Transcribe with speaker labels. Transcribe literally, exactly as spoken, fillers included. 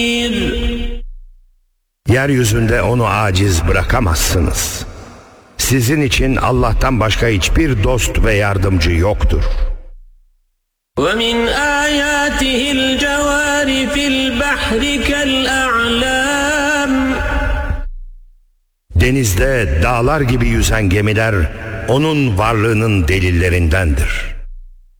Speaker 1: Yeryüzünde onu aciz bırakamazsınız. Sizin için Allah'tan başka hiçbir dost ve yardımcı yoktur.
Speaker 2: وَمِنْ آيَاتِهِ الْجَوَارِ فِي الْبَحْرِ كَالْأَعْلَامِ
Speaker 1: Denizde dağlar gibi yüzen gemiler onun varlığının delillerindendir.